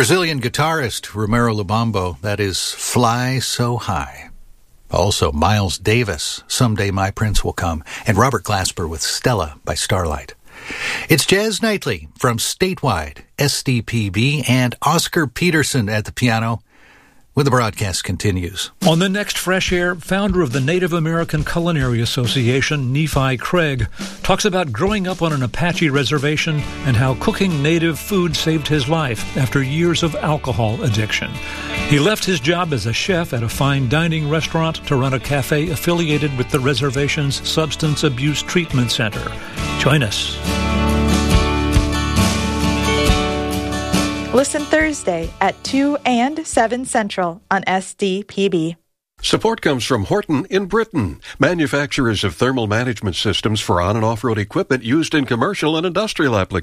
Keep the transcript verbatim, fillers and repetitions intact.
Brazilian guitarist Romero Lubambo, that is Fly So High. Also, Miles Davis, Someday My Prince Will Come, and Robert Glasper with Stella by Starlight. It's Jazz Nightly from Statewide, S D P B, and Oscar Peterson at the piano when the broadcast continues. On the next Fresh Air, founder of the Native American Culinary Association, Nephi Craig, talks about growing up on an Apache reservation and how cooking native food saved his life after years of alcohol addiction. He left his job as a chef at a fine dining restaurant to run a cafe affiliated with the reservation's Substance Abuse Treatment Center. Join us. Listen Thursday at two and seven Central on S D P B. Support comes from Horton in Britain, manufacturers of thermal management systems for on- and off-road equipment used in commercial and industrial applications.